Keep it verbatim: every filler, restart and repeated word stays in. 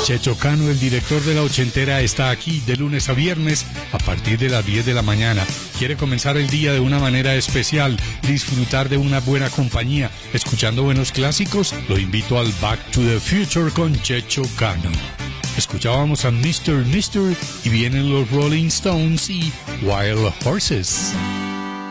Checho Cano, el director de La Ochentera, está aquí de lunes a viernes a partir de las diez de la mañana. ¿Quiere comenzar el día de una manera especial, disfrutar de una buena compañía, escuchando buenos clásicos? Lo invito al Back to the Future con Checho Cano. Escuchábamos a mister mister y vienen los Rolling Stones y Wild Horses.